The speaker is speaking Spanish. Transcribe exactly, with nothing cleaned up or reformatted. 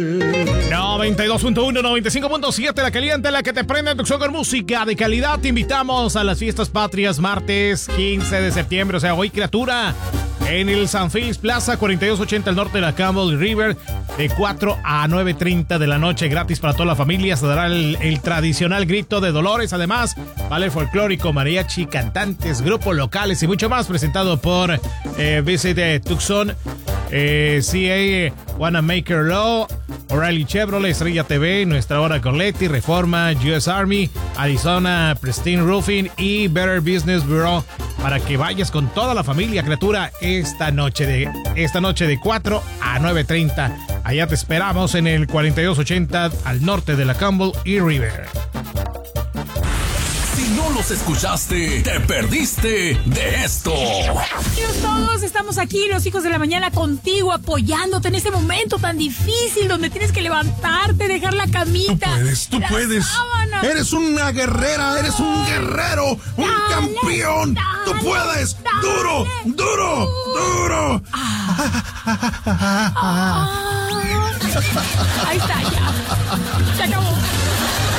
noventa y dos punto uno, noventa y cinco punto siete, la caliente, la que te prende tu con música de calidad. Te invitamos a las fiestas patrias martes quince de septiembre, o sea, hoy, criatura, en el San Félix Plaza, cuarenta y dos ochenta al norte de la Campbell River, de cuatro a nueve treinta de la noche, gratis para toda la familia. Se dará el, el tradicional grito de Dolores. Además, ballet folclórico, mariachi, cantantes, grupos locales y mucho más, presentado por eh, Visit Tucson, eh, C A Wanamaker Law, O'Reilly Chevrolet, Estrella T V, Nuestra Hora Coletti, Reforma, U S Army, Arizona Pristine Roofing y Better Business Bureau, para que vayas con toda la familia, criatura, esta noche de esta noche de cuatro a nueve treinta. Allá te esperamos en el cuarenta y dos ochenta al norte de la Campbell y River. Si no los escuchaste, te perdiste de esto. Bienvenidos todos, estamos aquí, los hijos de la mañana, contigo, apoyándote en este momento tan difícil donde tienes que levantarte, dejar la camita. Tú puedes, tú puedes. Sábanas. Eres una guerrera, eres un guerrero, un dale, campeón. Dale, tú puedes. Dale, duro, duro, duro. Ah. Ah. Ahí está, ya. Se acabó.